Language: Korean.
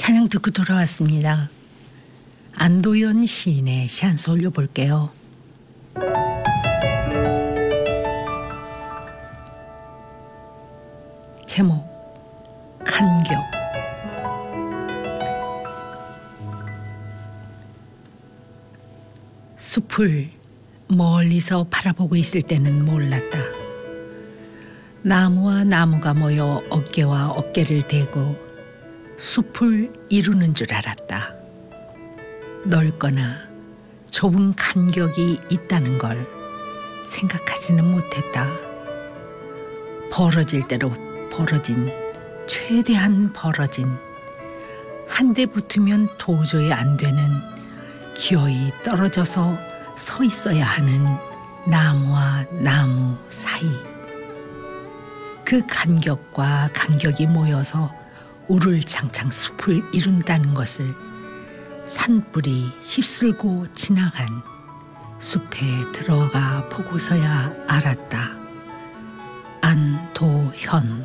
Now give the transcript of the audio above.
찬양 듣고 돌아왔습니다. 안도연 시인의 시안서 올려볼게요. 제목 간격. 숲을 멀리서 바라보고 있을 때는 몰랐다. 나무와 나무가 모여 어깨와 어깨를 대고 숲을 이루는 줄 알았다. 넓거나 좁은 간격이 있다는 걸 생각하지는 못했다. 벌어질 대로 벌어진, 최대한 벌어진, 한 대 붙으면 도저히 안 되는 기어이 떨어져서 서 있어야 하는 나무와 나무 사이. 그 간격과 간격이 모여서 우를창창 숲을 이룬다는 것을 산불이 휩쓸고 지나간 숲에 들어가 보고서야 알았다. 안도현.